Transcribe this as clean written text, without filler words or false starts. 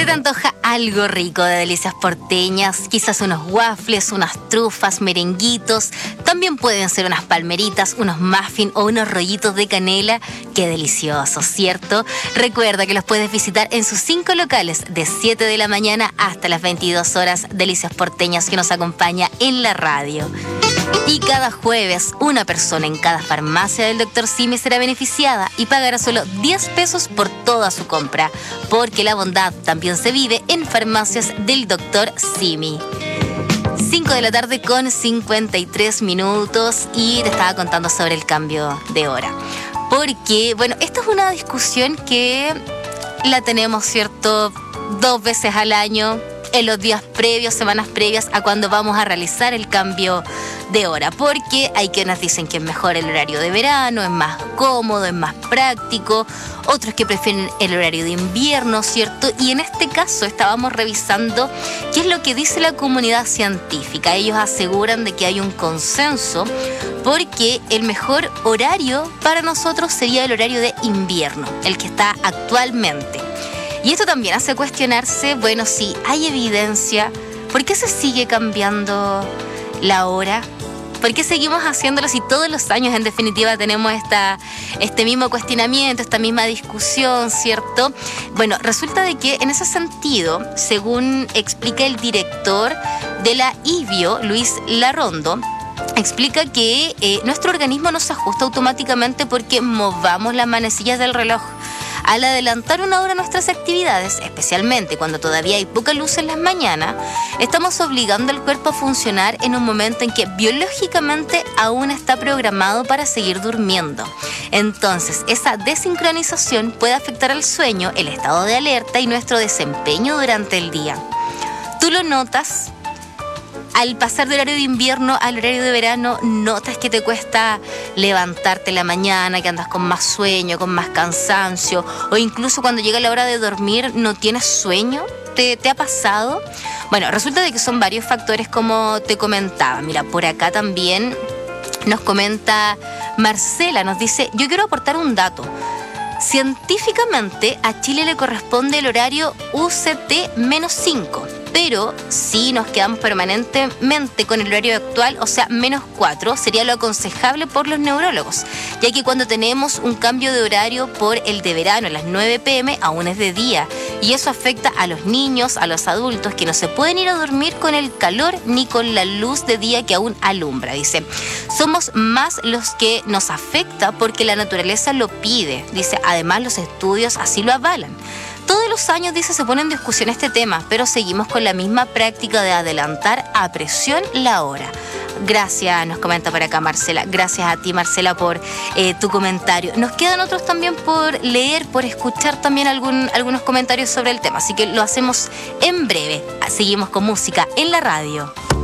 te antoja algo rico de delicias porteñas? Quizás unos waffles, unas trufas, merenguitos. También pueden ser unas palmeritas, unos muffins o unos rollitos de canela. ¡Qué delicioso!, ¿cierto? Recuerda que los puedes visitar en sus 5 locales de 7 de la mañana hasta las 22 horas. Delicias porteñas que nos acompaña en la radio. Y cada jueves, una persona en cada farmacia del Dr. Simi será beneficiada y pagará solo 10 pesos por toda su compra, porque la bondad también se vive en farmacias del Dr. Simi. 5 de la tarde con 53 minutos y te estaba contando sobre el cambio de hora. Porque, bueno, esta es una discusión que la tenemos, ¿cierto?, 2 veces al año, en los días previos, semanas previas a cuando vamos a realizar el cambio de hora, porque hay quienes dicen que es mejor el horario de verano, es más cómodo, es más práctico, otros que prefieren el horario de invierno, ¿cierto? Y en este caso estábamos revisando qué es lo que dice la comunidad científica. Ellos aseguran de que hay un consenso porque el mejor horario para nosotros sería el horario de invierno, el que está actualmente. Y esto también hace cuestionarse, bueno, si hay evidencia, ¿por qué se sigue cambiando la hora? ¿Por qué seguimos haciéndolo si todos los años en definitiva tenemos este mismo cuestionamiento, esta misma discusión, ¿cierto? Bueno, resulta de que en ese sentido, según explica el director de la IBIO, Luis Larrondo, explica que nuestro organismo no se ajusta automáticamente porque movamos las manecillas del reloj. Al adelantar una hora nuestras actividades, especialmente cuando todavía hay poca luz en las mañanas, estamos obligando al cuerpo a funcionar en un momento en que biológicamente aún está programado para seguir durmiendo. Entonces, esa desincronización puede afectar al sueño, el estado de alerta y nuestro desempeño durante el día. ¿Tú lo notas? Al pasar del horario de invierno al horario de verano, ¿notas que te cuesta levantarte en la mañana, que andas con más sueño, con más cansancio? O incluso cuando llega la hora de dormir, ¿no tienes sueño? ¿Te ha pasado? Bueno, resulta de que son varios factores como te comentaba. Mira, por acá también nos comenta Marcela, nos dice, yo quiero aportar un dato. Científicamente a Chile le corresponde el horario UCT-5, pero si nos quedamos permanentemente con el horario actual, o sea, -4, sería lo aconsejable por los neurólogos, ya que cuando tenemos un cambio de horario por el de verano a las 9 p.m. aún es de día, y eso afecta a los niños, a los adultos, que no se pueden ir a dormir con el calor ni con la luz de día que aún alumbra. Dice, somos más los que nos afecta porque la naturaleza lo pide. Dice, además los estudios así lo avalan. Todos los años, dice, se pone en discusión este tema, pero seguimos con la misma práctica de adelantar a presión la hora. Gracias, nos comenta por acá Marcela. Gracias a ti, Marcela, por tu comentario. Nos quedan otros también por leer, por escuchar también algunos comentarios sobre el tema, así que lo hacemos en breve. Seguimos con música en la radio.